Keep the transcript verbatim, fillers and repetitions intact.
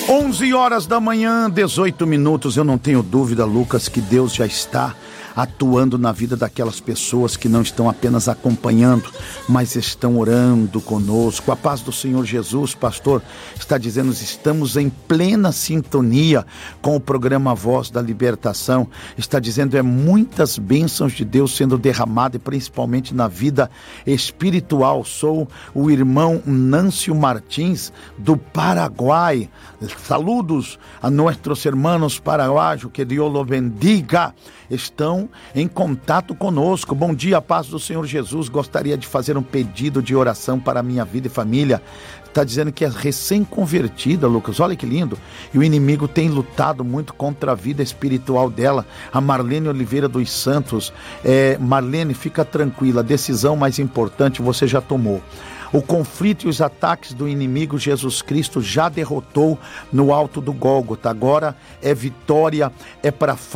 onze horas da manhã, dezoito minutos. Eu não tenho dúvida, Lucas, que Deus já está atuando na vida daquelas pessoas que não estão apenas acompanhando, mas estão orando conosco. A paz do Senhor Jesus, pastor, está dizendo, estamos em plena sintonia com o programa Voz da Libertação. Está dizendo, é muitas bênçãos de Deus sendo derramadas, principalmente na vida espiritual. Sou o irmão Nâncio Martins, do Paraguai. Saludos a nossos irmãos paraguaios, que Deus los bendiga. Estão em contato conosco. Bom dia, paz do Senhor Jesus. Gostaria de fazer um pedido de oração para a minha vida e família. Está dizendo que é recém-convertida, Lucas. Olha que lindo. E o inimigo tem lutado muito contra a vida espiritual dela. A Marlene Oliveira dos Santos. É, Marlene, fica tranquila. A decisão mais importante você já tomou. O conflito e os ataques do inimigo, Jesus Cristo já derrotou no alto do Gólgota. Agora é vitória, é para frente.